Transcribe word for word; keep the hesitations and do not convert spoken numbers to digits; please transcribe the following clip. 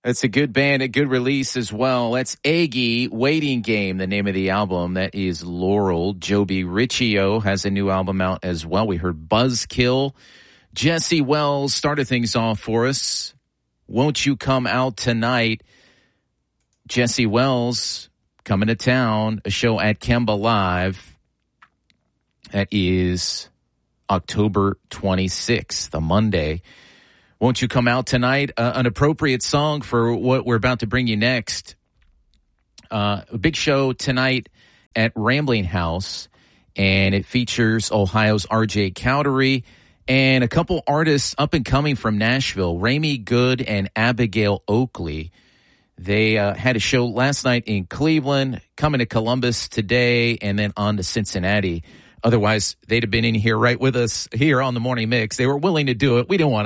That's a good band, a good release as well. That's Aggie, Waiting Game, the name of the album. That is Laurel. Joby Riccio has a new album out as well. We heard Buzzkill. Jesse Wells started things off for us. Won't You Come Out Tonight? Jesse Wells coming to town, a show at Kemba Live. That is October twenty-sixth, a Monday. Won't You Come Out Tonight? Uh, an appropriate song for what we're about to bring you next. Uh, a big show tonight at Rambling House, and it features Ohio's R J Cowdery and a couple artists up and coming from Nashville, Ramey Good and Abigail Oakley. They uh, had a show last night in Cleveland, coming to Columbus today, and then on to Cincinnati. Otherwise, they'd have been in here right with us here on the Morning Mix. They were willing to do it. We don't want